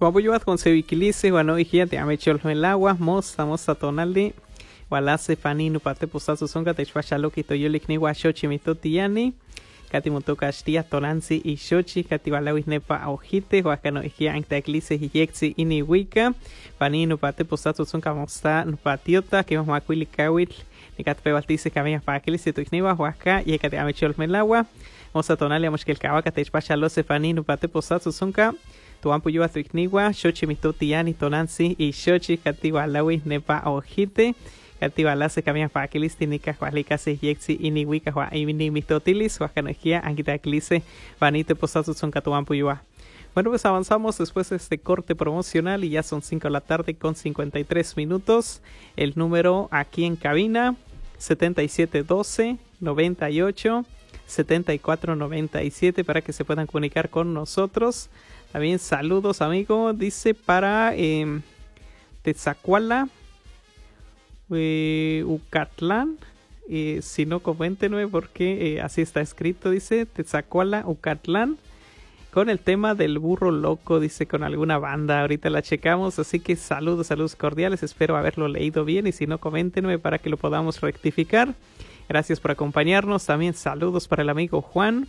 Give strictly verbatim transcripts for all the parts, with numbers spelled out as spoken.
Guapuyuat con seviquilice, guano hijia te amechol el agua, mosta, mosta tonaldi, gualace faninu pate posazo songa te chpachalo que to yolikni guachochi mito tiani, katimoto castia tonansi y shochi, katiwalawis nepa ojite, guacano hijia anctaclice hijexi ini wika, faninu pate posazo songa mosta, nupatiota, que vamos a cuilicawit, ni catpebaltice camilla para que lice tu igniwa, huaca, y que te amechol el agua, mosta tonali amos que el cabaca te chpachalo se faninu pate posazo songa, Tuampu yuwa tuikniwa, shochi mitotiani tonansi y shochi katiwa lawi nepa ojite, katiwa lase kamia fakilisti nika hualika se yexi iniwika hua imini mitotilis, huacanejia anquitaklice, vanite posazo son katuampu yuwa. Bueno, pues avanzamos después de este corte promocional y ya son cinco de la tarde con cincuenta y tres minutos. El número aquí en cabina, setenta y siete doce, noventa y ocho, setenta y cuatro noventa y siete para que se puedan comunicar con nosotros. También saludos, amigo. Dice para eh, Tetzacuala, eh, Ucatlán. Eh, si no, coméntenme porque eh, así está escrito. Dice Tetzacuala, Ucatlán. Con el tema del burro loco, dice con alguna banda. Ahorita la checamos. Así que saludos, saludos cordiales. Espero haberlo leído bien. Y si no, coméntenme para que lo podamos rectificar. Gracias por acompañarnos. También saludos para el amigo Juan.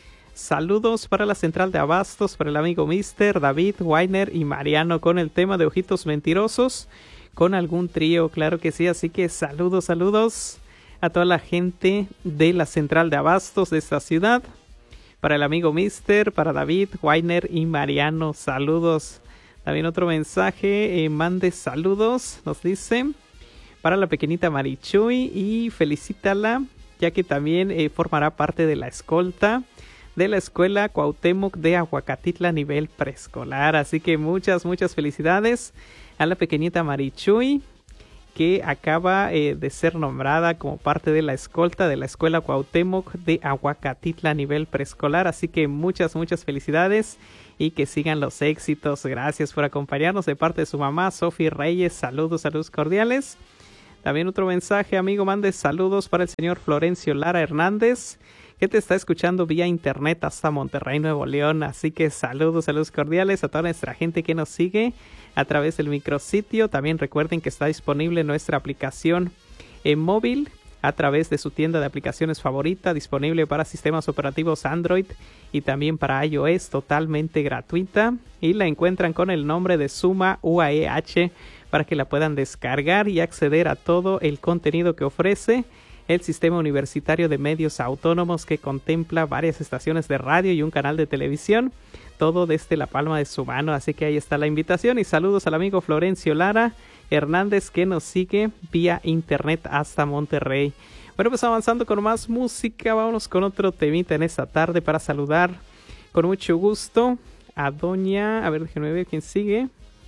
Saludos para la central de abastos, para el amigo Mister, David, Weiner y Mariano con el tema de ojitos mentirosos, con algún trío, claro que sí, así que saludos, saludos a toda la gente de la central de abastos de esta ciudad, para el amigo Mister, para David, Weiner y Mariano, saludos. También otro mensaje, eh, mande saludos, nos dice, para la pequeñita Marichuy y felicítala, ya que también eh, formará parte de la escolta de la escuela Cuauhtémoc de Aguacatitla nivel preescolar. Así que muchas, muchas felicidades a la pequeñita Marichuy, que acaba eh, de ser nombrada como parte de la escolta de la escuela Cuauhtémoc de Aguacatitla nivel preescolar. Así que muchas, muchas felicidades y que sigan los éxitos. Gracias por acompañarnos de parte de su mamá, Sofía Reyes. Saludos, saludos cordiales. También otro mensaje, amigo, mande saludos para el señor Florencio Lara Hernández, que te está escuchando vía internet hasta Monterrey, Nuevo León. Así que saludos, saludos cordiales a toda nuestra gente que nos sigue a través del micrositio. También recuerden que está disponible nuestra aplicación en móvil a través de su tienda de aplicaciones favorita, disponible para sistemas operativos Android y también para iOS, totalmente gratuita. Y la encuentran con el nombre de Suma U A E H para que la puedan descargar y acceder a todo el contenido que ofrece el Sistema Universitario de Medios Autónomos, que contempla varias estaciones de radio y un canal de televisión, todo desde la palma de su mano. Así que ahí está la invitación y saludos al amigo Florencio Lara Hernández, que nos sigue vía internet hasta Monterrey. Bueno, pues avanzando con más música, vámonos con otro temita en esta tarde para saludar con mucho gusto a doña, a ver, déjenme ver quién sigue,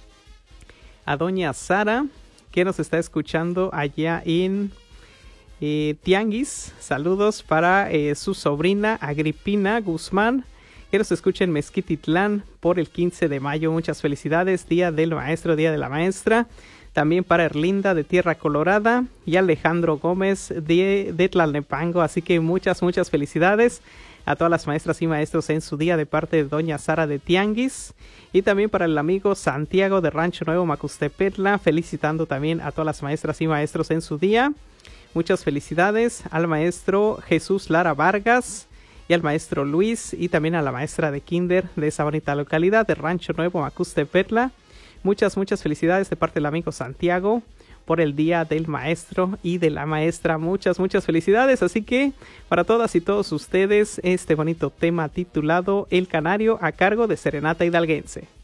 a doña Sara, que nos está escuchando allá en Eh, Tianguis. Saludos para eh, su sobrina Agripina Guzmán, que nos escucha en Mezquititlán por el quince de mayo. Muchas felicidades, Día del Maestro, Día de la Maestra. También para Erlinda de Tierra Colorada y Alejandro Gómez de, de Tlalnepango. Así que muchas, muchas felicidades a todas las maestras y maestros en su día de parte de doña Sara de Tianguis. Y también para el amigo Santiago de Rancho Nuevo Macustepetla, felicitando también a todas las maestras y maestros en su día. Muchas felicidades al maestro Jesús Lara Vargas y al maestro Luis y también a la maestra de kinder de esa bonita localidad de Rancho Nuevo Macustepetla. Muchas, muchas felicidades de parte del amigo Santiago por el Día del Maestro y de la Maestra. Muchas, muchas felicidades. Así que para todas y todos ustedes, este bonito tema titulado El Canario a cargo de Serenata Hidalguense.